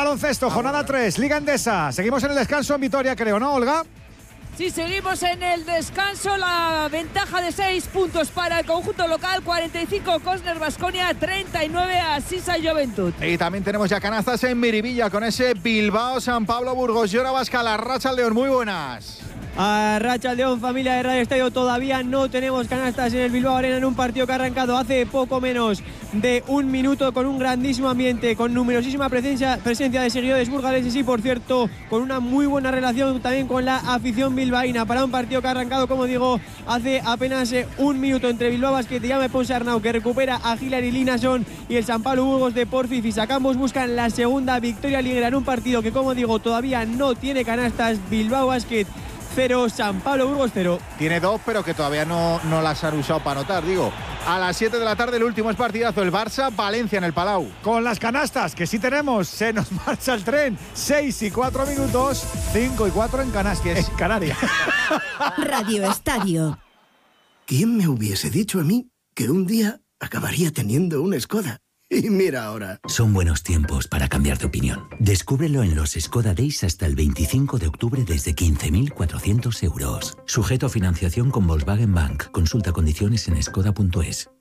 baloncesto, jornada 3, Liga Endesa. Seguimos en el descanso en Vitoria, creo, ¿no, Olga? Sí, seguimos en el descanso. La ventaja de 6 puntos para el conjunto local. 45 Cosner Baskonia, 39 a Sisa Juventud. Y también tenemos ya canastas en Miribilla con ese Bilbao, San Pablo, Burgos, Llora Vasca, la Racha León. Muy buenas. A Racha León, familia de Radio Estadio, todavía no tenemos canastas en el Bilbao Arena en un partido que ha arrancado hace poco menos de un minuto con un grandísimo ambiente, con numerosísima presencia de seguidores burgaleses y, por cierto, con una muy buena relación también con la afición bilbaína para un partido que ha arrancado, como digo, hace apenas un minuto entre Bilbao Basket y Jaume Ponce Arnau, que recupera a Hilary Linason, y el San Pablo Burgos de Porfi Fisac. Ambos buscan la segunda victoria liguera en un partido que, como digo, todavía no tiene canastas. Bilbao Basket 0, San Pablo Burgos 0. Tiene 2, pero que todavía no las han usado para anotar, digo. A las 7 de la tarde el último es partidazo, el Barça-Valencia en el Palau. Con las canastas, que sí tenemos, se nos marcha el tren. 6 y 4 minutos, 5 y 4 en Canarias. Radio Estadio. ¿Quién me hubiese dicho a mí que un día acabaría teniendo una Skoda? Y mira ahora. Son buenos tiempos para cambiar de opinión. Descúbrelo en los Skoda Days hasta el 25 de octubre desde 15.400 euros. Sujeto a financiación con Volkswagen Bank. Consulta condiciones en skoda.es.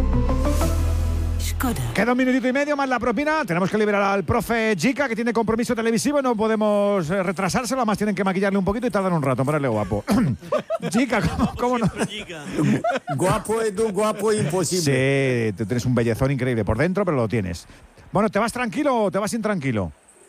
Queda un minutito y medio más la propina. Tenemos que liberar al profe Jica, que tiene compromiso televisivo. No podemos retrasárselo, además tienen que maquillarle un poquito y tardan un rato en ponerle guapo. Jica, ¿cómo no? Guapo, Edu, guapo imposible. Sí, tú tienes un bellezón increíble por dentro, pero lo tienes. Bueno, ¿te vas tranquilo o te vas intranquilo?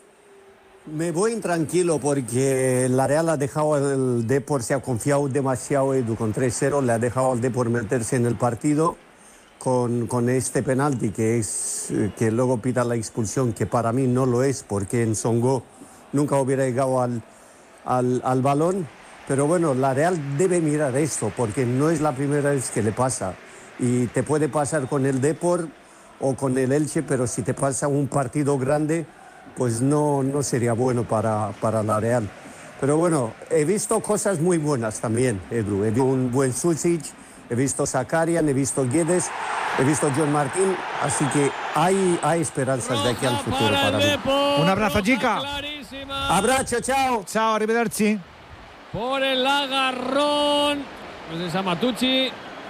Me voy intranquilo porque la Real ha dejado el Depor, se ha confiado demasiado, Edu, con 3-0, le ha dejado al Depor meterse en el partido con este penalti que luego pita la expulsión, que para mí no lo es, porque en Songo nunca hubiera llegado al balón. Pero bueno, la Real debe mirar esto, porque no es la primera vez que le pasa. Y te puede pasar con el Depor o con el Elche, pero si te pasa un partido grande, pues no sería bueno para la Real. Pero bueno, he visto cosas muy buenas también, Edu. He visto un buen Susic, he visto Zakarian, he visto Guedes, he visto John Martín, así que hay esperanzas de aquí al futuro para mí. Un abrazo, Jica. Abrazo, chao. Chao, arrivederci. Por el agarrón, pues es a Matucci,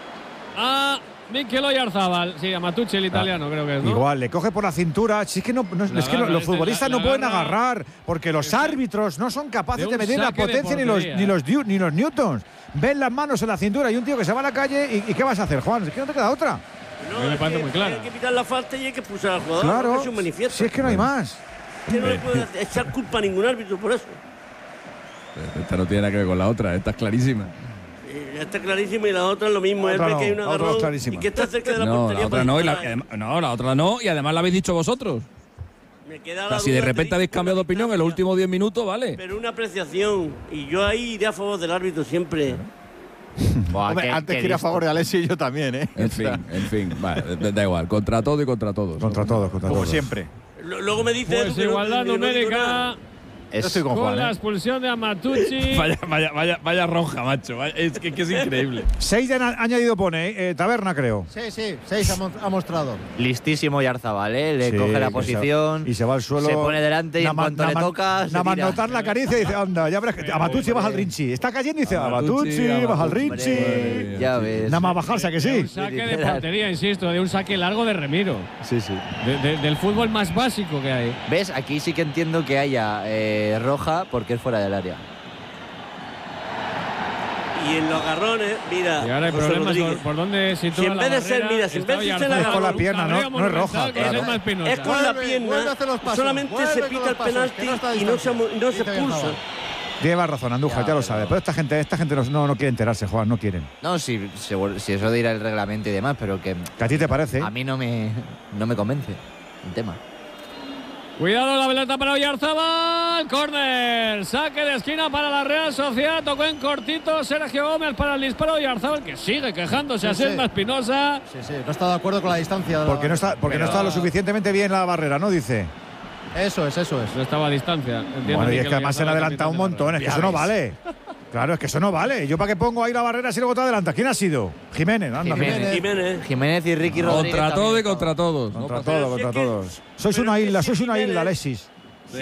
a Mikel Oyarzábal. Sí, a Matucci, el italiano, creo que es, ¿no? Igual, le coge por la cintura. Si es que, los futbolistas no pueden agarrar, porque los árbitros no son capaces de medir la potencia ni los newtons. Ven las manos en la cintura y un tío que se va a la calle y ¿qué vas a hacer, Juan? Es que no te queda otra. No, me parece muy claro. Hay que pitar la falta y hay que expulsar al jugador. Claro, es un manifiesto. si es que no hay más. Que no le puede echar culpa a ningún árbitro por eso. Esta no tiene nada que ver con la otra, esta es clarísima. Esta es clarísima y la otra es lo mismo. Es que hay un agarrón y que está cerca de la portería. La otra no, la otra no, y además la habéis dicho vosotros. Me queda o sea, si de repente habéis cambiado de opinión en los últimos 10 minutos, vale. Pero una apreciación, y yo ahí iré a favor del árbitro siempre. Hombre, antes que ir a favor de Alessi, yo también, ¿eh? En fin, vale, da igual, contra todo y contra todos. Contra todos. Como siempre. Luego me dice pues igualdad numérica. Estoy con Con Juan, la expulsión de Amatucci. vaya roja, macho. Es que es increíble. 6 de añadido pone, Taberna, creo. Sí, 6 ha mostrado. Listísimo Oyarzábal, le coge la posición y se va al suelo. Se pone delante y en cuanto le toca. Nada más notar la caricia y dice, anda, ya verás que Amatucci baja al Rinchi. Está cayendo y dice, Amatucci, baja al Rinchi. Ya ves. Nada más bajarse, ¿a que sí? Un saque de portería, insisto, de un saque largo de Remiro. Sí. Del fútbol más básico que hay. ¿Ves? Aquí sí que entiendo que haya roja porque es fuera del área. Y en los agarrones, mira. Y ahora hay problemas por dónde sitúa si en vez de ser, mira, si en vez de ser la con la pierna, no es roja. Es con la pierna. Solamente se pita el penalti y no se expulsa. Lleva razón, Andújar, ya lo sabe. Pero esta gente no quiere enterarse, Juan, no quieren. No, si eso dirá el reglamento y demás, pero que a ti te parece. A mí no me convence el tema. Cuidado la pelota para Oyarzábal, córner, saque de esquina para la Real Sociedad, tocó en cortito Sergio Gómez para el disparo de Oyarzábal, que sigue quejándose a Selma Espinosa. Sí, no está de acuerdo con la distancia. Porque no está lo suficientemente bien la barrera, ¿no? Dice. Eso es. No estaba a distancia. Bueno, y es que además se han adelantado un montón, es que eso no vale. Claro, es que eso no vale. ¿Yo para qué pongo ahí la barrera si luego te adelanta? ¿Quién ha sido? Jiménez, anda. Jiménez y Ricky Rodríguez. Contra todo y contra todos. Contra todos. Sois una isla, Alexis.